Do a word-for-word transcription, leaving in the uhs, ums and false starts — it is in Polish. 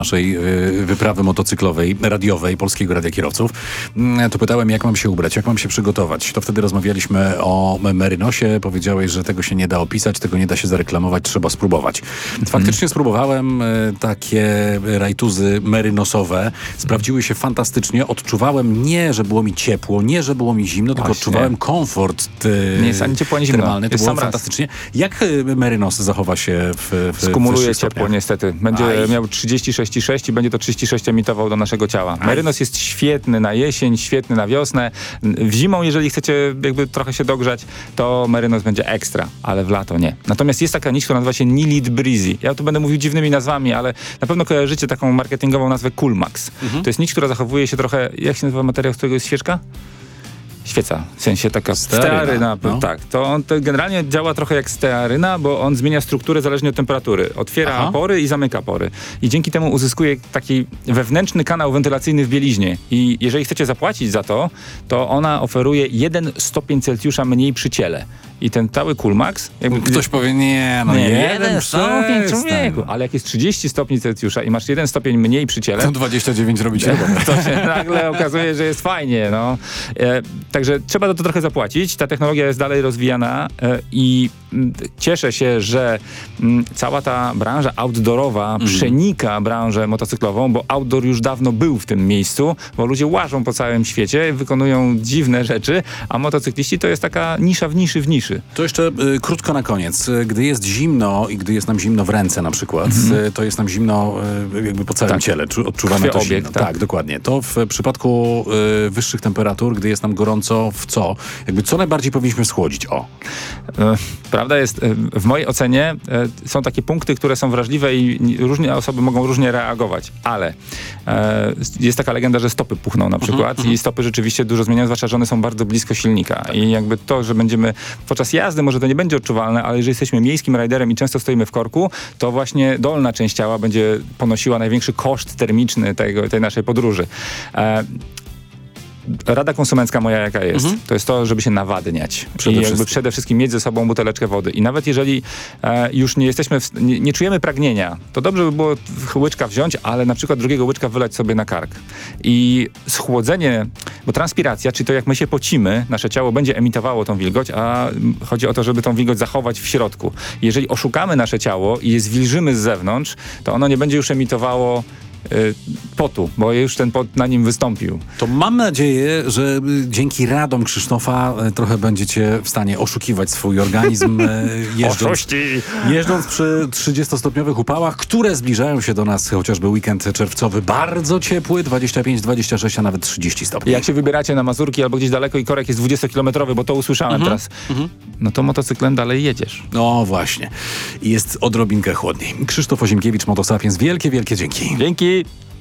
naszej y, wyprawy motocyklowej, radiowej Polskiego Radia Kierowców, y, to pytałem, jak mam się ubrać, jak mam się przygotować. To wtedy rozmawialiśmy o Merynosie, powiedziałeś, że tego się nie da opisać, tego nie da się zareklamować, trzeba spróbować. Faktycznie spróbowałem y, takie rajtuzy merynosowe, sprawdziły się fantastycznie, odczuwałem nie, że było mi ciepło, nie, że było mi zimno, tylko Właśnie. odczuwałem komfort ty, Nie jest ani ciepło, ani zimno. termalny, to Jest było sam raz. fantastycznie. Jak y, Merynos zachowa się w, w Skumuluje wyższych ciepło stopniach? niestety. Będzie Aj. miał trzydzieści sześć przecinek sześć i będzie to trzydzieści sześć emitował do naszego ciała. Merynos jest świetny na jesień, świetny na wiosnę. W zimą, jeżeli chcecie jakby trochę się dogrzać, to Merynos będzie ekstra, ale w lato nie. Natomiast jest taka nić, która nazywa się Nilit Breezy. Ja tu będę mówił dziwnymi nazwami, ale na pewno kojarzycie taką marketingową nazwę Coolmax. Mhm. To jest nić, która zachowuje się trochę, jak się nazywa materiał, z którego jest świeczka? Świeca, w sensie taka stearyna, stearyna, no. tak. To on to generalnie działa trochę jak stearyna, bo on zmienia strukturę zależnie od temperatury. Otwiera Aha. pory i zamyka pory. I dzięki temu uzyskuje taki wewnętrzny kanał wentylacyjny w bieliźnie. I jeżeli chcecie zapłacić za to, to ona oferuje jeden stopień Celsjusza mniej przy ciele. I ten cały Coolmax... Jakby Ktoś powie, nie, no nie, jeden, jeden stopień przestań. człowieku. Ale jak jest trzydzieści stopni Celsjusza i masz jeden stopień mniej przy ciele... To dwadzieścia dziewięć robicie. to się nagle okazuje, że jest fajnie. No. E, także trzeba za to trochę zapłacić. Ta technologia jest dalej rozwijana e, i m, cieszę się, że m, cała ta branża outdoorowa mm. przenika branżę motocyklową, bo outdoor już dawno był w tym miejscu, bo ludzie łażą po całym świecie, wykonują dziwne rzeczy, a motocykliści to jest taka nisza w niszy w niszy. To jeszcze y, krótko na koniec. Y, Gdy jest zimno i gdy jest nam zimno w ręce na przykład, mm. y, to jest nam zimno y, jakby po całym tak. ciele. Czu, odczuwamy to Krwiobieg, zimno. tak. tak, dokładnie. To w przypadku y, wyższych temperatur, gdy jest nam gorąco, w co? Jakby co najbardziej powinniśmy schłodzić? O. E, Prawda jest, e, w mojej ocenie e, są takie punkty, które są wrażliwe i różne osoby mogą różnie reagować, ale e, jest taka legenda, że stopy puchną na przykład mm-hmm. i stopy rzeczywiście dużo zmieniają, zwłaszcza, że one są bardzo blisko silnika i jakby to, że będziemy podczas jazdy, może to nie będzie odczuwalne, ale jeżeli jesteśmy miejskim rajderem i często stoimy w korku, to właśnie dolna część ciała będzie ponosiła największy koszt termiczny tego, tej naszej podróży. E, Rada konsumencka moja jaka jest, mhm. to jest to, żeby się nawadniać. Przede I jakby wszystkim. przede wszystkim mieć ze sobą buteleczkę wody. I nawet jeżeli e, już nie jesteśmy, w, nie, nie czujemy pragnienia, to dobrze by było łyczka wziąć, ale na przykład drugiego łyczka wylać sobie na kark. I schłodzenie, bo transpiracja, czyli to jak my się pocimy, nasze ciało będzie emitowało tą wilgoć, a chodzi o to, żeby tą wilgoć zachować w środku. Jeżeli oszukamy nasze ciało i je zwilżymy z zewnątrz, to ono nie będzie już emitowało potu, bo już ten pot na nim wystąpił. To mam nadzieję, że dzięki radom Krzysztofa trochę będziecie w stanie oszukiwać swój organizm jeżdżąc, jeżdżąc przy trzydziestostopniowych upałach, które zbliżają się do nas, chociażby weekend czerwcowy, bardzo ciepły, dwadzieścia pięć, dwadzieścia sześć, a nawet trzydzieści stopni. Jak się wybieracie na Mazurki albo gdzieś daleko i korek jest dwudziestokilometrowy, bo to usłyszałem mhm. teraz, mhm. no to motocyklem dalej jedziesz. No właśnie. I jest odrobinkę chłodniej. Krzysztof Ozimkiewicz, Motosapiens. Wielkie, wielkie dzięki. Dzięki.